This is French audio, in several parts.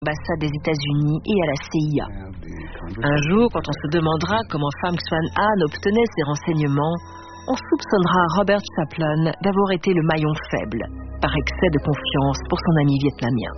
l'ambassade des États-Unis et à la CIA. Un jour, quand on se demandera comment Pham Xuan An obtenait ces renseignements, on soupçonnera Robert Chaplin d'avoir été le maillon faible, par excès de confiance pour son ami vietnamien.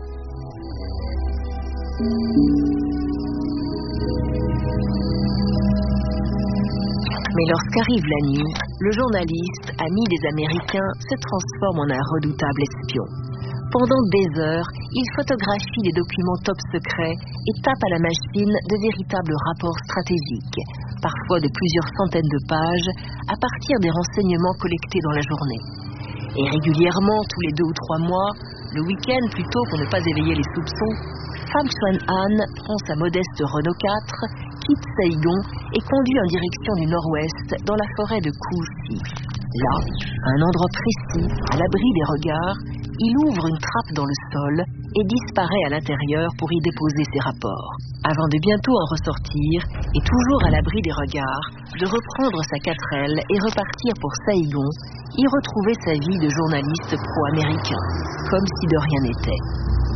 Mais lorsqu'arrive la nuit, le journaliste, ami des Américains, se transforme en un redoutable espion. Pendant des heures, il photographie des documents top secrets et tape à la machine de véritables rapports stratégiques, parfois de plusieurs centaines de pages, à partir des renseignements collectés dans la journée. Et régulièrement, tous les 2 ou 3 mois, le week-end plutôt pour ne pas éveiller les soupçons, Pham Xuan An prend sa modeste Renault 4, quitte Saigon et conduit en direction du nord-ouest dans la forêt de Cu Si. Là, à un endroit précis, à l'abri des regards, il ouvre une trappe dans le sol et disparaît à l'intérieur pour y déposer ses rapports, avant de bientôt en ressortir et toujours à l'abri des regards, de reprendre sa 4L et repartir pour Saigon, y retrouver sa vie de journaliste pro-américain, comme si de rien n'était.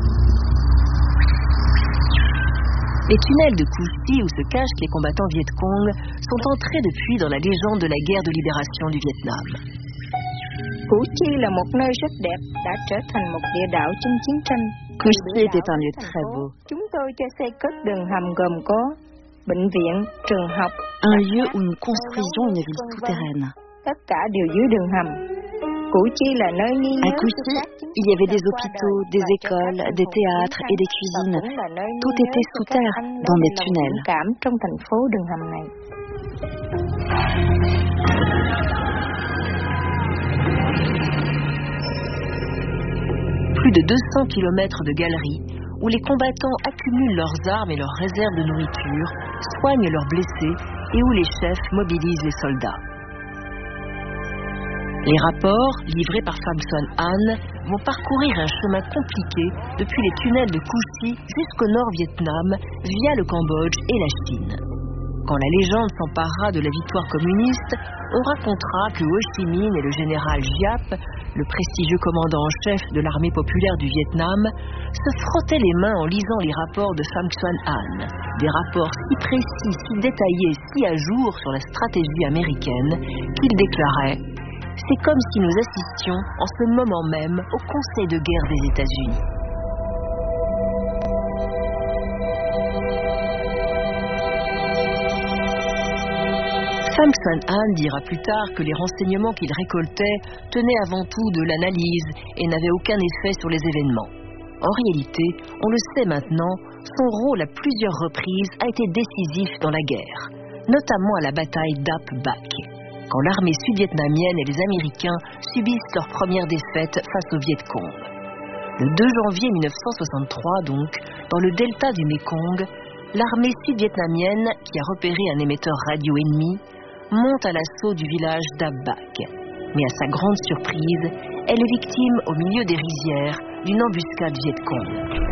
Les tunnels de Cu Si où se cachent les combattants Viet Cong sont entrés depuis dans la légende de la guerre de libération du Vietnam. Cu Si là một nơi rất đẹp, đã trở thành một địa đạo trong chiến tranh. Cu Si était un lieu très beau. Chúng tôi cho xây cất đường hầm gồm có bệnh viện, trường học. Un lieu où nous construisions une ville souterraine. Tất cả đều dưới đường hầm. Cu Si là nơi nghi À Cu Si, il y avait des hôpitaux, des écoles, des théâtres et des cuisines. Tout était sous terre, dans des tunnels. Cảm trong thành phố đường hầm này. Plus de 200 kilomètres de galeries où les combattants accumulent leurs armes et leurs réserves de nourriture, soignent leurs blessés et où les chefs mobilisent les soldats. Les rapports, livrés par Pham Xuan An, vont parcourir un chemin compliqué depuis les tunnels de Cu Si jusqu'au nord-Vietnam via le Cambodge et la Chine. Quand la légende s'emparera de la victoire communiste, on racontera que Ho Chi Minh et le général Giap, le prestigieux commandant en chef de l'armée populaire du Vietnam, se frottaient les mains en lisant les rapports de Pham Xuan An. Des rapports si précis, si détaillés, si à jour sur la stratégie américaine qu'ils déclaraient: c'est comme si nous assistions en ce moment même au Conseil de guerre des États-Unis. Pham Xuan An dira plus tard que les renseignements qu'il récoltait tenaient avant tout de l'analyse et n'avaient aucun effet sur les événements. En réalité, on le sait maintenant, son rôle à plusieurs reprises a été décisif dans la guerre, notamment à la bataille d'Ap Bac, quand l'armée sud-vietnamienne et les Américains subissent leur première défaite face aux Viet Cong. Le 2 janvier 1963 donc, dans le delta du Mekong, l'armée sud-vietnamienne, qui a repéré un émetteur radio ennemi, monte à l'assaut du village d'Ap Bac. Mais à sa grande surprise, elle est victime au milieu des rizières d'une embuscade Viet Cong.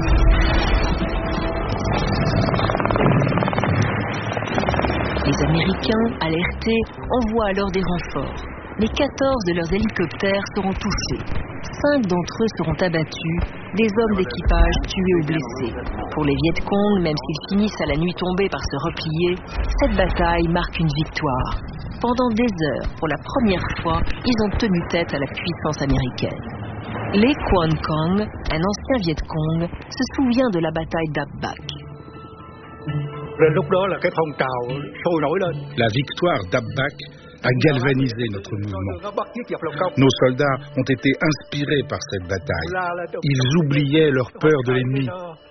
Les Américains, alertés, envoient alors des renforts. Les 14 de leurs hélicoptères seront touchés. 5 d'entre eux seront abattus, des hommes d'équipage tués ou blessés. Pour les Viet Cong, même s'ils finissent à la nuit tombée par se replier, cette bataille marque une victoire. Pendant des heures, pour la première fois, ils ont tenu tête à la puissance américaine. Lê Quan Cong, un ancien Viet Cong, se souvient de la bataille d'Ap Bac. La victoire d'Ap Bac a galvanisé notre mouvement. Nos soldats ont été inspirés par cette bataille. Ils oubliaient leur peur de l'ennemi.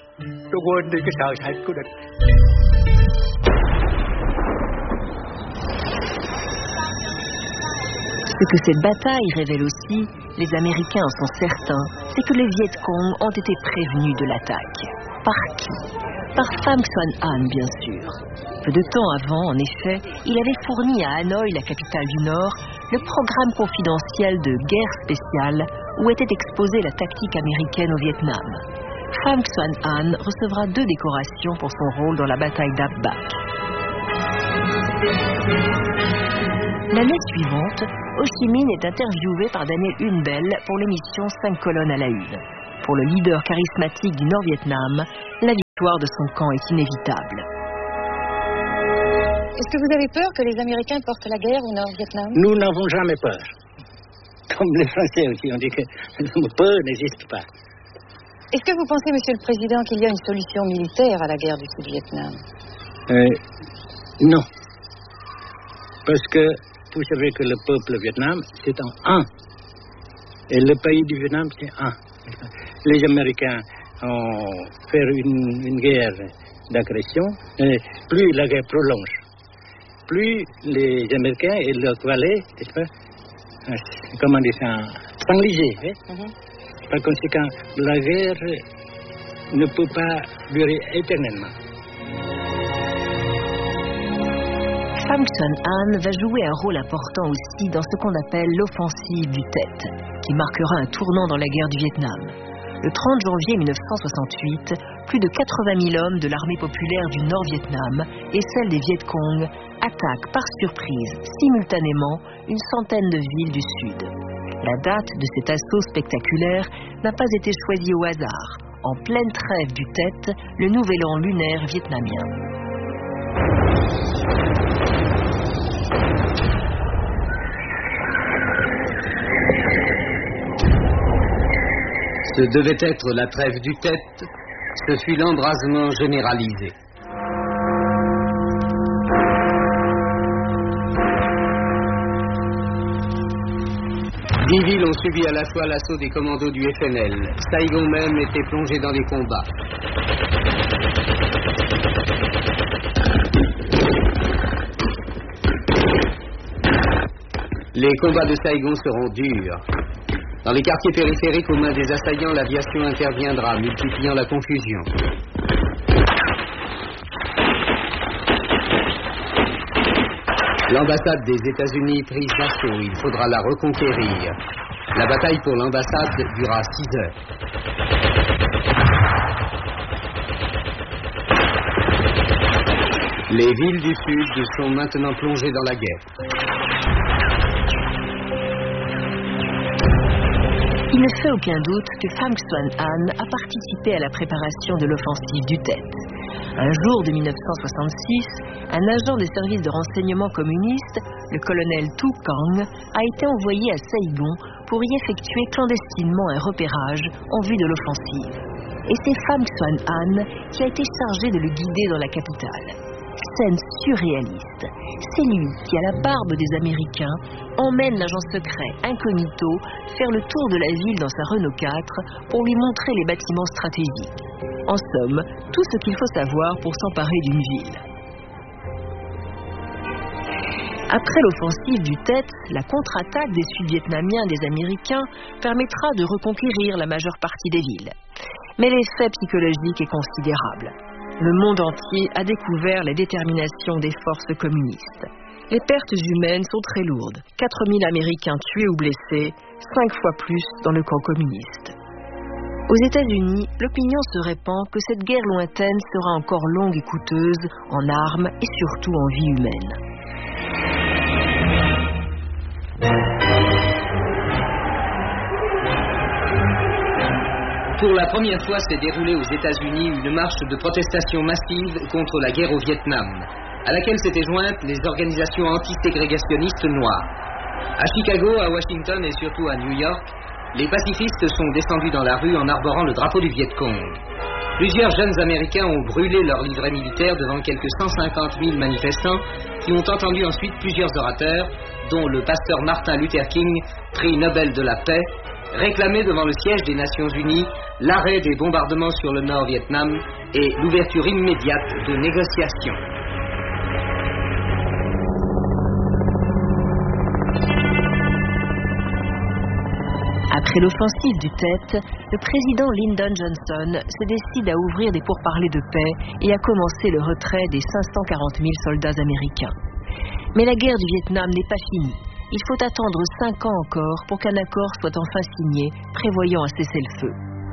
Ce que cette bataille révèle aussi, les Américains en sont certains, c'est que les Viet Cong ont été prévenus de l'attaque. Par qui? Par Pham Xuan An, bien sûr. Peu de temps avant, en effet, il avait fourni à Hanoï, la capitale du Nord, le programme confidentiel de guerre spéciale où était exposée la tactique américaine au Vietnam. Pham Xuan An recevra 2 décorations pour son rôle dans la bataille d'Ap Bac. L'année suivante, Ho Chi Minh est interviewé par Daniel Hunebelle pour l'émission 5 colonnes à la une. Pour le leader charismatique du Nord-Vietnam, la victoire de son camp est inévitable. Est-ce que vous avez peur que les Américains portent la guerre au Nord-Vietnam? Nous n'avons jamais peur. Comme les Français aussi, on dit que la peur n'existe pas. Est-ce que vous pensez, Monsieur le Président, qu'il y a une solution militaire à la guerre du Sud-Vietnam? Non. Parce que vous savez que le peuple Vietnam, c'est un. Et le pays du Vietnam, c'est un. Les Américains ont fait une guerre d'agression. Et plus la guerre prolonge, plus les Américains et leurs valets, n'est-ce pas, comment dire ça, s'enliser. Par conséquent, la guerre ne peut pas durer éternellement. Pham Xuan Anh va jouer un rôle important aussi dans ce qu'on appelle l'offensive du Tet, qui marquera un tournant dans la guerre du Vietnam. Le 30 janvier 1968, plus de 80 000 hommes de l'armée populaire du Nord-Vietnam et celle des Viet Cong attaquent par surprise, simultanément, une centaine de villes du Sud. La date de cet assaut spectaculaire n'a pas été choisie au hasard. En pleine trêve du Tet, le nouvel an lunaire vietnamien. Ce devait être la trêve du Tet, ce fut l'embrasement généralisé. Dix villes ont subi à la fois l'assaut des commandos du FNL. Saigon même était plongé dans des combats. Les combats de Saigon seront durs. Dans les quartiers périphériques, aux mains des assaillants, l'aviation interviendra, multipliant la confusion. L'ambassade des États-Unis prise d'assaut, il faudra la reconquérir. La bataille pour l'ambassade dura 6 heures. Les villes du Sud sont maintenant plongées dans la guerre. Il ne fait aucun doute que Pham Xuan Anh a participé à la préparation de l'offensive du Tet. Un jour de 1966, un agent des services de renseignement communiste, le colonel Tu Quang, a été envoyé à Saigon pour y effectuer clandestinement un repérage en vue de l'offensive. Et c'est Pham Xuan Anh qui a été chargé de le guider dans la capitale. Scène surréaliste. C'est lui qui, à la barbe des Américains, emmène l'agent secret incognito faire le tour de la ville dans sa Renault 4 pour lui montrer les bâtiments stratégiques. En somme, tout ce qu'il faut savoir pour s'emparer d'une ville. Après l'offensive du Tet, la contre-attaque des Sud-Vietnamiens des Américains permettra de reconquérir la majeure partie des villes. Mais l'effet psychologique est considérable. Le monde entier a découvert la détermination des forces communistes. Les pertes humaines sont très lourdes. 4000 Américains tués ou blessés, 5 fois plus dans le camp communiste. Aux États-Unis, l'opinion se répand que cette guerre lointaine sera encore longue et coûteuse en armes et surtout en vie humaine. Pour la première fois s'est déroulée aux États-Unis une marche de protestation massive contre la guerre au Vietnam, à laquelle s'étaient jointes les organisations antiségrégationnistes noires. À Chicago, à Washington et surtout à New York, les pacifistes sont descendus dans la rue en arborant le drapeau du Viet Cong. Plusieurs jeunes Américains ont brûlé leur livret militaire devant quelques 150 000 manifestants qui ont entendu ensuite plusieurs orateurs, dont le pasteur Martin Luther King, prix Nobel de la paix, réclamer devant le siège des Nations Unies l'arrêt des bombardements sur le Nord-Vietnam et l'ouverture immédiate de négociations. Après l'offensive du Tet, le président Lyndon Johnson se décide à ouvrir des pourparlers de paix et à commencer le retrait des 540 000 soldats américains. Mais la guerre du Vietnam n'est pas finie. Il faut attendre 5 ans encore pour qu'un accord soit enfin signé, prévoyant un cessez-le-feu.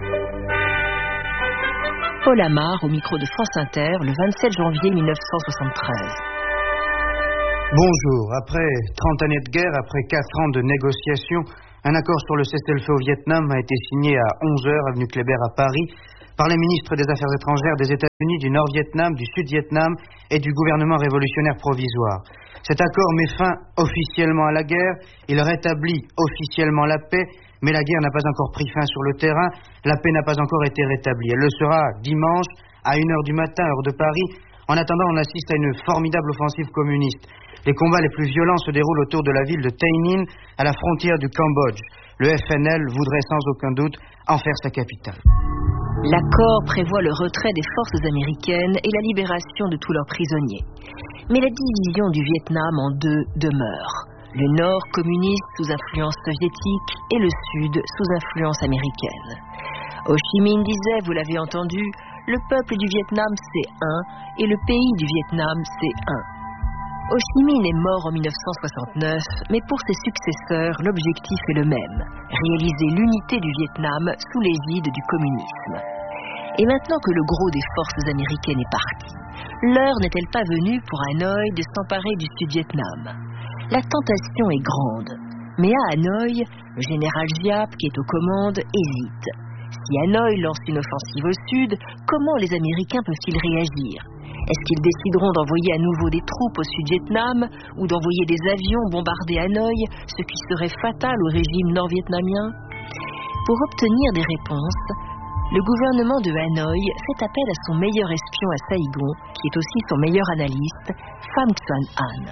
Paul Amar, au micro de France Inter, le 27 janvier 1973. Bonjour. Après 30 années de guerre, après 4 ans de négociations, Un accord sur le cessez-le-feu au Vietnam a été signé à 11h, avenue Kléber à Paris, par les ministres des Affaires étrangères des États-Unis, du Nord-Vietnam, du Sud-Vietnam et du gouvernement révolutionnaire provisoire. Cet accord met fin officiellement à la guerre, il rétablit officiellement la paix, mais la guerre n'a pas encore pris fin sur le terrain, la paix n'a pas encore été rétablie. Elle le sera dimanche à 1h du matin, heure de Paris. En attendant, on assiste à une formidable offensive communiste. Les combats les plus violents se déroulent autour de la ville de Tay Ninh, à la frontière du Cambodge. Le FNL voudrait sans aucun doute en faire sa capitale. L'accord prévoit le retrait des forces américaines et la libération de tous leurs prisonniers. Mais la division du Vietnam en deux demeure. Le nord communiste sous influence soviétique et le sud sous influence américaine. Ho Chi Minh disait, vous l'avez entendu, le peuple du Vietnam c'est un et le pays du Vietnam c'est un. Ho Chi Minh est mort en 1969, mais pour ses successeurs, l'objectif est le même, réaliser l'unité du Vietnam sous l'égide du communisme. Et maintenant que le gros des forces américaines est parti, l'heure n'est-elle pas venue pour Hanoï de s'emparer du Sud-Vietnam? La tentation est grande, mais à Hanoï, le général Giap, qui est aux commandes, hésite. Si Hanoï lance une offensive au sud, comment les Américains peuvent-ils réagir? Est-ce qu'ils décideront d'envoyer à nouveau des troupes au Sud-Vietnam ou d'envoyer des avions bombarder Hanoï, ce qui serait fatal au régime nord-vietnamien? Pour obtenir des réponses, le gouvernement de Hanoï fait appel à son meilleur espion à Saïgon, qui est aussi son meilleur analyste, Pham Xuan Anh.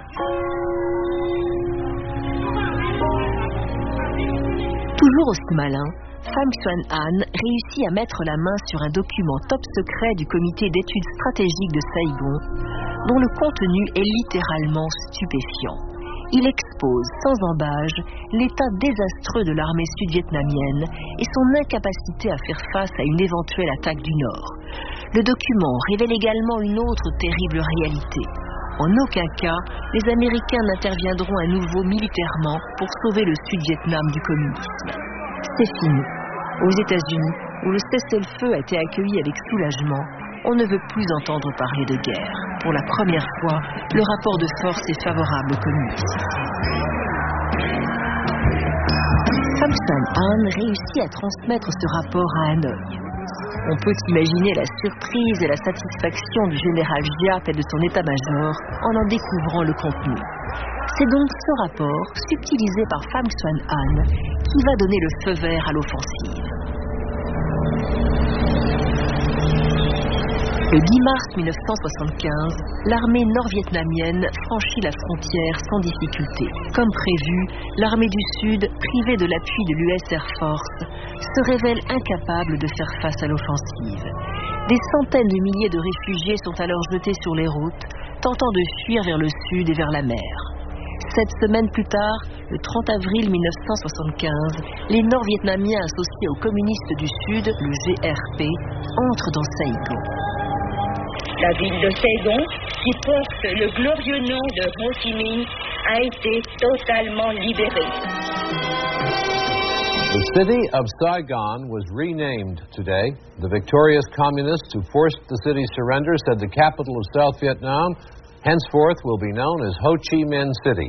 Toujours aussi malin, Pham Xuan Anh réussit à mettre la main sur un document top secret du comité d'études stratégiques de Saïgon, dont le contenu est littéralement stupéfiant. Il expose sans embâge l'état désastreux de l'armée sud-vietnamienne et son incapacité à faire face à une éventuelle attaque du Nord. Le document révèle également une autre terrible réalité. En aucun cas, les Américains n'interviendront à nouveau militairement pour sauver le Sud-Vietnam du communisme. C'est fini. Aux États-Unis, où le cessez-le-feu a été accueilli avec soulagement, on ne veut plus entendre parler de guerre. Pour la première fois, le rapport de force est favorable aux communistes. Pham Xuan Anh réussit à transmettre ce rapport à Hanoï. On peut imaginer la surprise et la satisfaction du général Giap et de son état-major en découvrant le contenu. C'est donc ce rapport, subtilisé par Pham Xuan Anh, qui va donner le feu vert à l'offensive. Le 10 mars 1975, l'armée nord-vietnamienne franchit la frontière sans difficulté. Comme prévu, l'armée du Sud, privée de l'appui de l'US Air Force, se révèle incapable de faire face à l'offensive. Des centaines de milliers de réfugiés sont alors jetés sur les routes, tentant de fuir vers le sud et vers la mer. 7 semaines plus tard, le 30 avril 1975, les Nord-Vietnamiens associés aux communistes du Sud, le GRP, entrent dans Saïgon. La ville de Saigon, qui porte le glorieux nom de Ho Chi Minh, a été totalement libérée. The city of Saigon was renamed today. The victorious communists who forced the city's surrender said the capital of South Vietnam henceforth will be known as Ho Chi Minh City.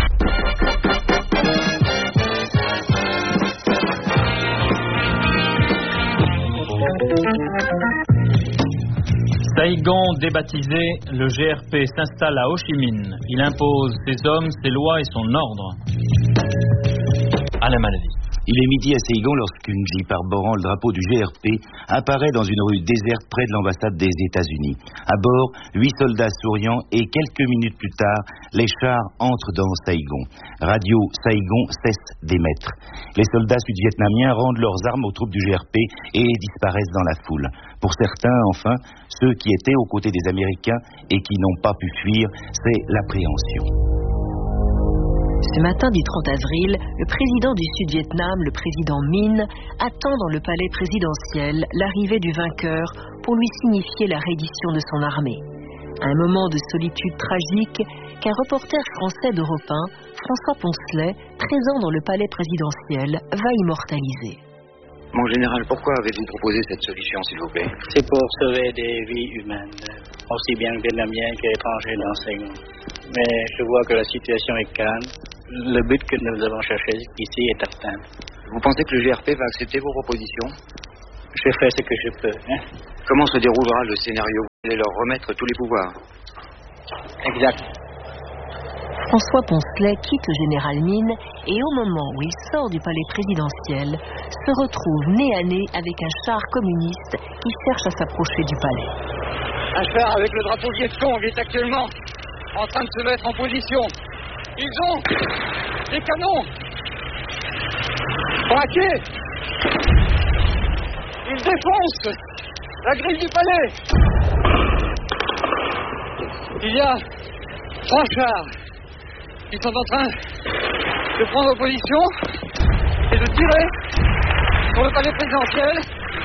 Saïgon débaptisé, le GRP s'installe à Ho Chi Minh. Il impose ses hommes, ses lois et son ordre. Alain Malavie. Il est midi à Saïgon lorsqu'une jeep arborant le drapeau du GRP apparaît dans une rue déserte près de l'ambassade des États-Unis. À bord, 8 soldats souriants et quelques minutes plus tard, les chars entrent dans Saïgon. Radio Saïgon cesse d'émettre. Les soldats sud-vietnamiens rendent leurs armes aux troupes du GRP et disparaissent dans la foule. Pour certains, enfin, ceux qui étaient aux côtés des Américains et qui n'ont pas pu fuir, c'est l'appréhension. Ce matin du 30 avril, le président du Sud-Vietnam, le président Minh, attend dans le palais présidentiel l'arrivée du vainqueur pour lui signifier la reddition de son armée. Un moment de solitude tragique qu'un reporter français d'Europe 1, François Poncelet, présent dans le palais présidentiel, va immortaliser. Mon général, pourquoi avez-vous proposé cette solution, s'il vous plaît? C'est pour sauver des vies humaines, aussi bien vietnamiens qu'étrangers dans Saigon. Mais je vois que la situation est calme. le but que nous avons cherché ici est atteint. Vous pensez que le GRP va accepter vos propositions? Je fais ce que je peux. Comment se déroulera le scénario? Vous allez leur remettre tous les pouvoirs? Exact. François Poncelet quitte le général Mine et au moment où il sort du palais présidentiel, se retrouve nez à nez avec un char communiste qui cherche à s'approcher du palais. Un char avec le drapeau Viet Cong est actuellement en train de se mettre en position. Ils ont des canons braqués. Ils défoncent la grille du palais. Il y a 3 chars qui sont en train de prendre position et de tirer sur le palais présidentiel.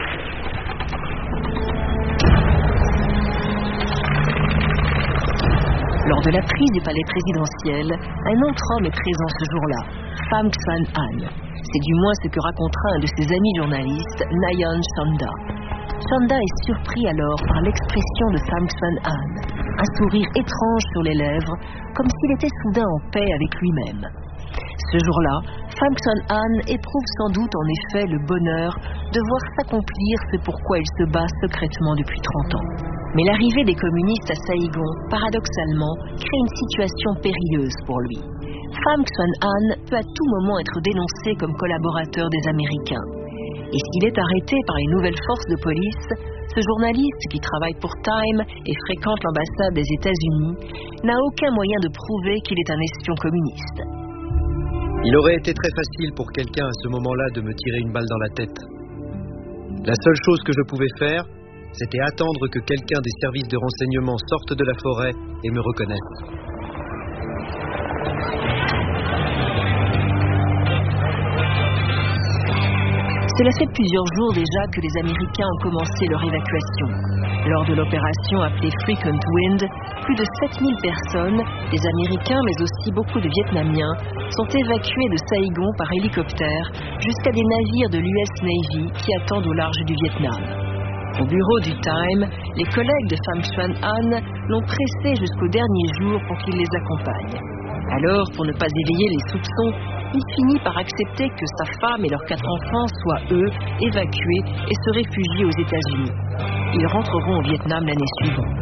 Lors de la prise du palais présidentiel, un autre homme est présent ce jour-là, Pham Xuan An. C'est du moins ce que racontera un de ses amis journalistes, Nayeon Chanda. Chanda est surpris alors par l'expression de Pham Xuan An, un sourire étrange sur les lèvres, comme s'il était soudain en paix avec lui-même. Ce jour-là, Pham Xuan An éprouve sans doute en effet le bonheur de voir s'accomplir ce pourquoi il se bat secrètement depuis 30 ans. Mais l'arrivée des communistes à Saïgon, paradoxalement, crée une situation périlleuse pour lui. Pham Xuan An peut à tout moment être dénoncé comme collaborateur des Américains. Et s'il est arrêté par les nouvelles forces de police, ce journaliste qui travaille pour Time et fréquente l'ambassade des États-Unis n'a aucun moyen de prouver qu'il est un espion communiste. Il aurait été très facile pour quelqu'un à ce moment-là de me tirer une balle dans la tête. La seule chose que je pouvais faire, c'était attendre que quelqu'un des services de renseignement sorte de la forêt et me reconnaisse. Cela fait plusieurs jours déjà que les Américains ont commencé leur évacuation. Lors de l'opération appelée Frequent Wind, plus de 7000 personnes, des Américains mais aussi beaucoup de Vietnamiens, sont évacués de Saïgon par hélicoptère jusqu'à des navires de l'US Navy qui attendent au large du Vietnam. Au bureau du Time, les collègues de Pham Xuan An l'ont pressé jusqu'au dernier jour pour qu'il les accompagne. Alors, pour ne pas éveiller les soupçons, il finit par accepter que sa femme et leurs 4 enfants soient, eux, évacués et se réfugient aux États-Unis. Ils rentreront au Vietnam l'année suivante.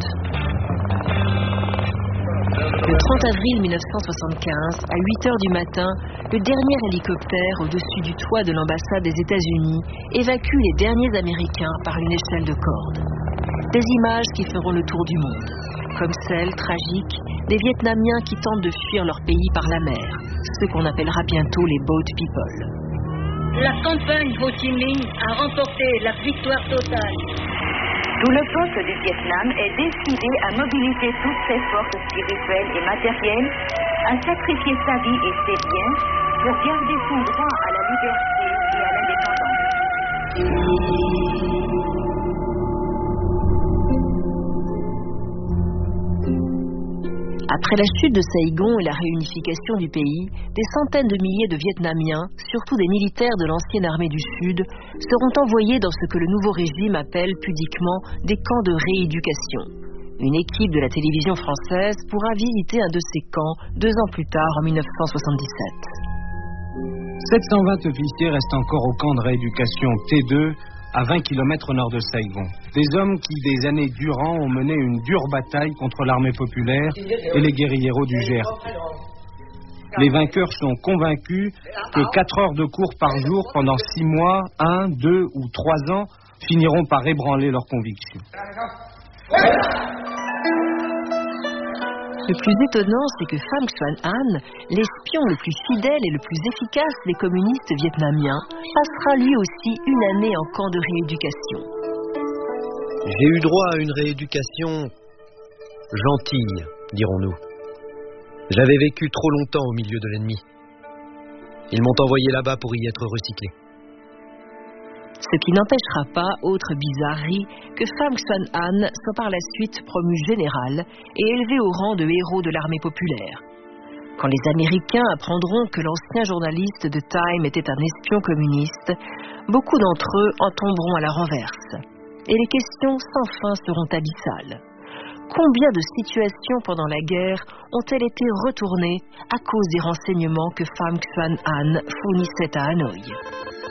Le 30 avril 1975, à 8 heures du matin, le dernier hélicoptère au-dessus du toit de l'ambassade des États-Unis évacue les derniers Américains par une échelle de corde. Des images qui feront le tour du monde, comme celle, tragique, des Vietnamiens qui tentent de fuir leur pays par la mer, ceux qu'on appellera bientôt les boat people. La campagne Ho Chi Minh a remporté la victoire totale. Tout le peuple du Vietnam est décidé à mobiliser toutes ses forces spirituelles et matérielles, à sacrifier sa vie et ses biens pour garder son droit à la liberté et à l'indépendance. Après la chute de Saïgon et la réunification du pays, des centaines de milliers de Vietnamiens, surtout des militaires de l'ancienne armée du Sud, seront envoyés dans ce que le nouveau régime appelle pudiquement des camps de rééducation. Une équipe de la télévision française pourra visiter un de ces camps 2 ans plus tard, en 1977. 720 officiers restent encore au camp de rééducation T2, à 20 km au nord de Saïgon. Des hommes qui, des années durant, ont mené une dure bataille contre l'armée populaire et les guérilleros du GRP. Les vainqueurs sont convaincus que 4 heures de cours par jour pendant 6 mois, 1, 2 ou 3 ans finiront par ébranler leurs convictions. Le plus étonnant, c'est que Pham Xuan An, l'espion le plus fidèle et le plus efficace des communistes vietnamiens, passera lui aussi une année en camp de rééducation. J'ai eu droit à une rééducation gentille, dirons-nous. J'avais vécu trop longtemps au milieu de l'ennemi. Ils m'ont envoyé là-bas pour y être recyclé. Ce qui n'empêchera pas, autre bizarrerie, que Pham Xuan An soit par la suite promu général et élevé au rang de héros de l'armée populaire. Quand les Américains apprendront que l'ancien journaliste de Time était un espion communiste, beaucoup d'entre eux en tomberont à la renverse. Et les questions sans fin seront abyssales. Combien de situations pendant la guerre ont-elles été retournées à cause des renseignements que Pham Xuan An fournissait à Hanoï?